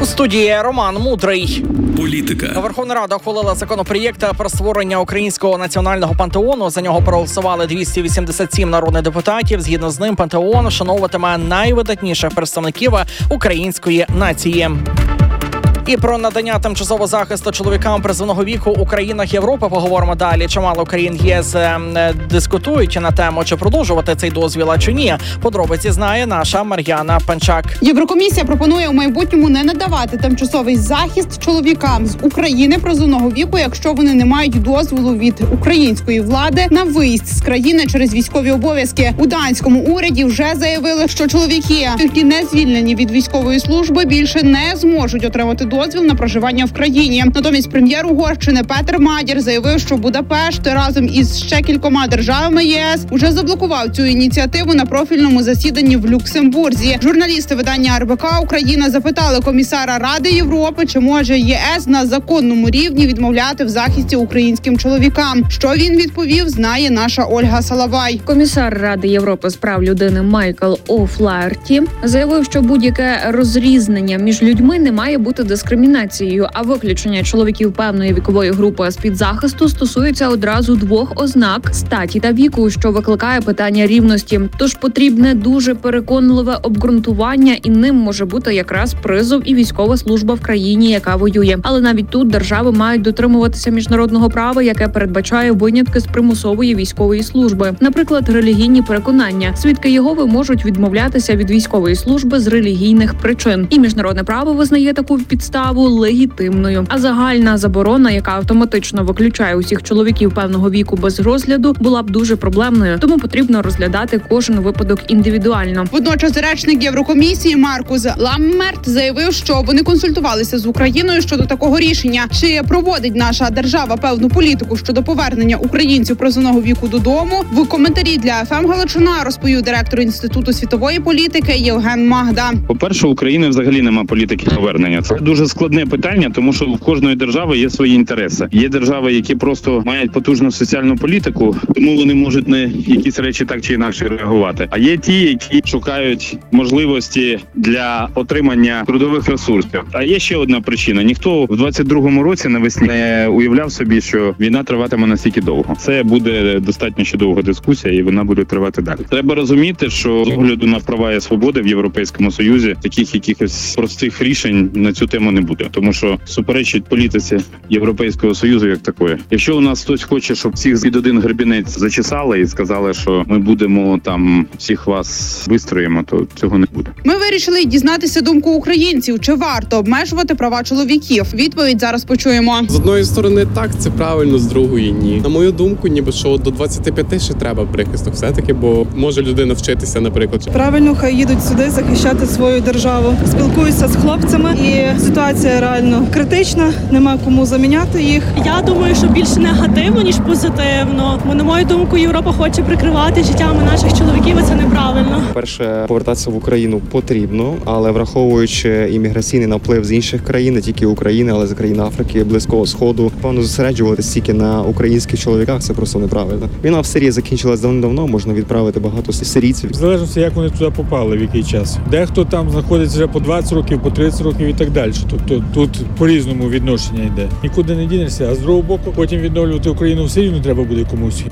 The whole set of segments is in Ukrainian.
У студії Роман Мудрий. Політика. Верховна Рада ухвалила законопроєкт про створення Українського національного пантеону. За нього проголосували 287 народних депутатів. Згідно з ним, пантеон вшановуватиме найвидатніших представників української нації. І про надання тимчасового захисту чоловікам призовного віку у країнах Європи поговоримо далі. Чимало країн ЄС дискутують на тему, чи продовжувати цей дозвіл, а чи ні. Подробиці знає наша Мар'яна Панчак. Єврокомісія пропонує у майбутньому не надавати тимчасовий захист чоловікам з України призовного віку, якщо вони не мають дозволу від української влади на виїзд з країни через військові обов'язки. У данському уряді вже заявили, що чоловіки, які не звільнені від військової служби, більше не зможуть отримати дозвіл на проживання в країні. Натомість прем'єр Угорщини Петер Мадір заявив, що Будапешт разом із ще кількома державами ЄС уже заблокував цю ініціативу на профільному засіданні в Люксембурзі. Журналісти видання РБК Україна запитали комісара Ради Європи, чи може ЄС на законному рівні відмовляти в захисті українським чоловікам. Що він відповів, знає наша Ольга Салавай. Комісар Ради Європи з прав людини Майкл О'Флаерті заявив, що будь-яке розрізнення між людьми не має бути дискримінацією, а виключення чоловіків певної вікової групи з-під захисту стосується одразу двох ознак – статі та віку, що викликає питання рівності. Тож потрібне дуже переконливе обґрунтування, і ним може бути якраз призов і військова служба в країні, яка воює. Але навіть тут держави мають дотримуватися міжнародного права, яке передбачає винятки з примусової військової служби. Наприклад, релігійні переконання. Свідки Єгови можуть відмовлятися від військової служби з релігійних причин. І міжнародне право визнає таку підставу легітимною. А загальна заборона, яка автоматично виключає усіх чоловіків певного віку без розгляду, була б дуже проблемною. Тому потрібно розглядати кожен випадок індивідуально. Водночас речник Єврокомісії Маркус Ламмерт заявив, що вони консультувалися з Україною щодо такого рішення. Чи проводить наша держава певну політику щодо повернення українців призовного віку додому? В коментарі для ФМ Галичина розповів директор Інституту світової політики Євген Магда. По-перше, в Україні взагалі немає політики повернення. Це дуже складне питання, тому що в кожної держави є свої інтереси. Є держави, які просто мають потужну соціальну політику, тому вони можуть на якісь речі так чи інакше реагувати. А є ті, які шукають можливості для отримання трудових ресурсів. А є ще одна причина. Ніхто в 22-му році навесні не уявляв собі, що війна триватиме настільки довго. Це буде достатньо ще довга дискусія, і вона буде тривати далі. Треба розуміти, що з огляду на права і свободи в Європейському Союзі таких якихось простих рішень на цю тему не буде, тому що суперечить політиці Європейського Союзу як такої. Якщо у нас хтось хоче, щоб всіх під один гребінець зачесали і сказали, що ми будемо там всіх вас вистроїмо, то цього не буде. Ми вирішили дізнатися думку українців, чи варто обмежувати права чоловіків. Відповідь зараз почуємо. З одної сторони так, це правильно, з другої ні. На мою думку, ніби що до 25 ще треба прихисток все-таки, бо може людина вчитися, наприклад. Правильно, хай їдуть сюди захищати свою державу. Спілкуюся з хлопцями, і ситуація реально критична, нема кому заміняти їх. Я думаю, що більше негативно, ніж позитивно. Бо, на мою думку, Європа хоче прикривати життями наших чоловіків, і це неправильно. Перше, повертатися в Україну потрібно, але враховуючи імміграційний наплив з інших країн, не тільки України, але з країн Африки, Близького Сходу, певно, зосереджуватися тільки на українських чоловіках – це просто неправильно. Війна в Сирії закінчилась давно, можна відправити багато сирійців. В залежності, як вони туди попали, в який час. Дехто там знаходиться вже по 20 років, по 30 років і так далі. Тобто тут по-різному відношення йде. Нікуди не дінешся, а з другого боку потім відновлювати Україну все рівно треба буде комусь.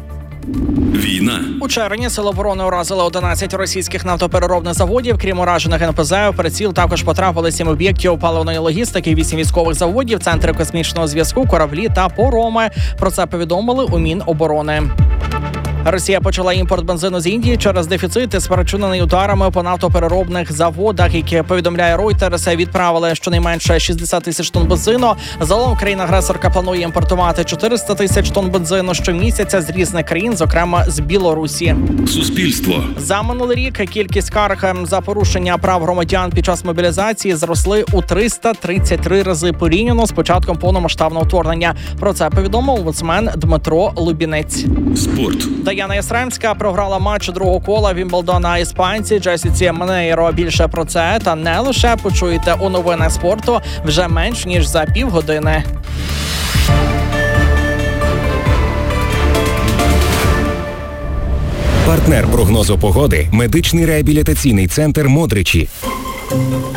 Війна. У червні Сили оборони уразили 11 російських нафтопереробних заводів. Крім уражених НПЗ, в приціл також потрапили 7 об'єктів паливної логістики, 8 військових заводів, центри космічного зв'язку, кораблі та пароми. Про це повідомили у Міноборони. Росія почала імпорт бензину з Індії через дефіцит, спричинений ударами по нафтопереробних заводах, які, повідомляє Reuters, відправили щонайменше 60 тисяч тонн бензину. Загалом країна-агресорка планує імпортувати 400 тисяч тонн бензину щомісяця з різних країн, зокрема з Білорусі. Суспільство. За минулий рік кількість скарг за порушення прав громадян під час мобілізації зросли у 333 рази порівняно з початком повномасштабного вторгнення. Про це повідомив омбудсмен Дмитро Лубінець. Спорт. Даяна Ястремська програла матч другого кола Вімблдона іспанці Джесіці Менейро. Більше про це та не лише почуєте у новинах спорту вже менш ніж за півгодини. Партнер прогнозу погоди – медичний реабілітаційний центр «Модричі».